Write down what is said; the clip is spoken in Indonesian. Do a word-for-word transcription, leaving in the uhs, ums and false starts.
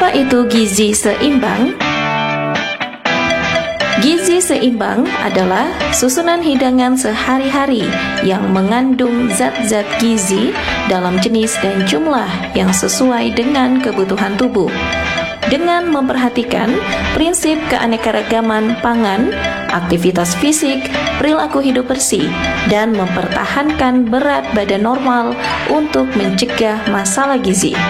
Apa itu gizi seimbang? Gizi seimbang adalah susunan hidangan sehari-hari yang mengandung zat-zat gizi dalam jenis dan jumlah yang sesuai dengan kebutuhan tubuh. Dengan memperhatikan prinsip keanekaragaman pangan, aktivitas fisik, perilaku hidup bersih, dan mempertahankan berat badan normal untuk mencegah masalah gizi.